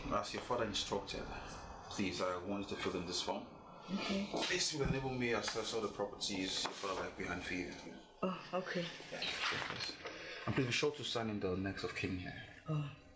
as your father instructed, please, I want you to fill in this form. Okay. This will enable me to assess all the properties your father left behind for you. Oh, okay. Yeah, yes. And please be sure to sign in the next of kin here. Oh.